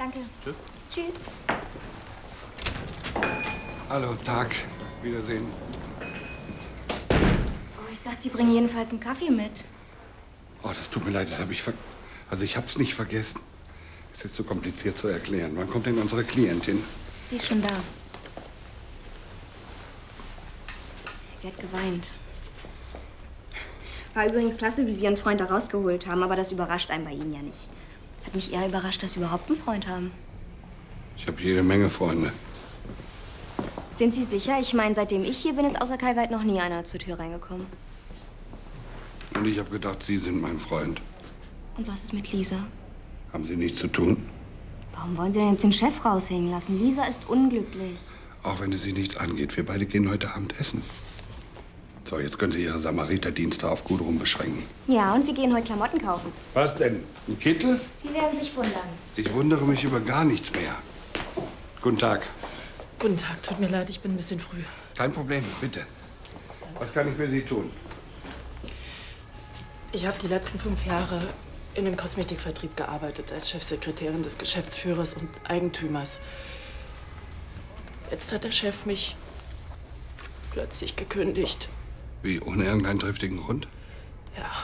Danke. Tschüss. Tschüss. Hallo, Tag. Wiedersehen. Oh, ich dachte, Sie bringen jedenfalls einen Kaffee mit. Oh, das tut mir leid, das habe ich Also ich hab's nicht vergessen. Es ist so kompliziert zu erklären. Wann kommt denn unsere Klientin? Sie ist schon da. Sie hat geweint. War übrigens klasse, wie Sie Ihren Freund da rausgeholt haben, aber das überrascht einen bei Ihnen ja nicht. Hat mich eher überrascht, dass Sie überhaupt einen Freund haben. Ich habe jede Menge Freunde. Sind Sie sicher? Ich meine, seitdem ich hier bin, ist außer Kai Weit noch nie einer zur Tür reingekommen. Und ich habe gedacht, Sie sind mein Freund. Und was ist mit Lisa? Haben Sie nichts zu tun? Warum wollen Sie denn jetzt den Chef raushängen lassen? Lisa ist unglücklich. Auch wenn es Sie nichts angeht. Wir beide gehen heute Abend essen. So, jetzt können Sie Ihre Samariterdienste auf Gudrun beschränken. Ja, und wir gehen heute Klamotten kaufen. Was denn? Ein Kittel? Sie werden sich wundern. Ich wundere mich über gar nichts mehr. Guten Tag. Guten Tag, tut mir leid, ich bin ein bisschen früh. Kein Problem, bitte. Was kann ich für Sie tun? Ich habe die letzten 5 Jahre in dem Kosmetikvertrieb gearbeitet, als Chefsekretärin des Geschäftsführers und Eigentümers. Jetzt hat der Chef mich plötzlich gekündigt. Wie, ohne irgendeinen triftigen Grund? Ja.